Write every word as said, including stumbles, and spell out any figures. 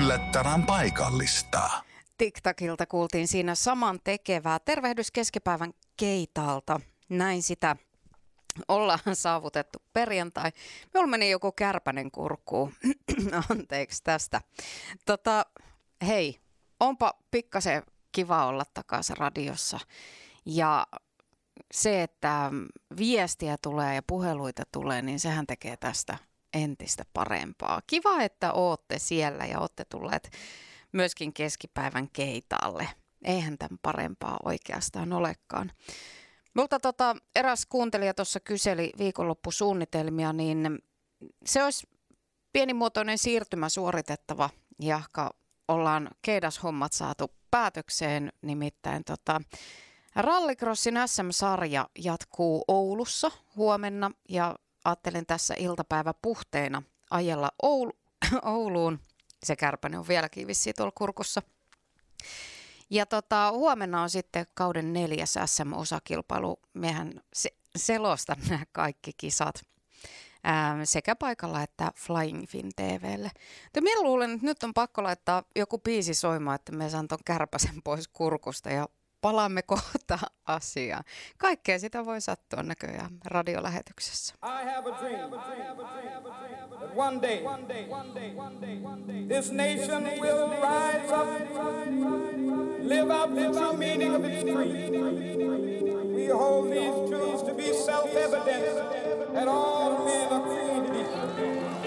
yllättävän paikallista. TikTokilta kuultiin siinä saman tekevää. Tervehdys keskipäivän Keitalta. Näin sitä ollaan saavutettu perjantai. Minulla meni joku kärpänen kurkkuun. Anteeksi tästä. Tota, hei, onpa pikkasen kiva olla takaisin radiossa. Ja se, että viestiä tulee ja puheluita tulee, niin sehän tekee tästä entistä parempaa. Kiva, että ootte siellä ja ootte tulleet myöskin keskipäivän Keitaalle. Eihän tämän parempaa oikeastaan olekaan. Multa tota, eräs kuuntelija tuossa kyseli viikonloppusuunnitelmia, niin se olisi pienimuotoinen siirtymä suoritettava, jahka ollaan keidashommat saatu päätökseen. Nimittäin tota, Rallycrossin S M-sarja jatkuu Oulussa huomenna ja ajattelin tässä iltapäiväpuhteina ajella Oulu- Ouluun. Se kärpänen on vieläkin vissiin tuolla kurkussa. Ja tota, huomenna on sitten kauden neljäs S M-osakilpailu. Mehän se, selostan nämä kaikki kisat ää, sekä paikalla että Flying Fin T V:lle. Ja minä luulen, että nyt on pakko laittaa joku biisi soimaan, että me saan ton kärpäsen pois kurkusta ja palaamme kohta asiaan. Kaikkea sitä voi sattua näköjään radiolähetyksessä. I have a dream that one day this nation will rise up, live out the true meaning of its creed. We hold these truths to be self-evident that all men are created equal.